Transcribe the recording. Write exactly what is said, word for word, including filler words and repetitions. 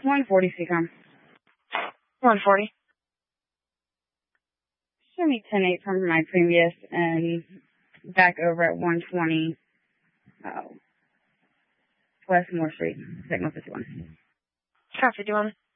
one forty Seacom. one forty. Show me ten eight from my previous and back over at one twenty uh, West Moore Street, Signal fifty-one. Copy, fifty-one.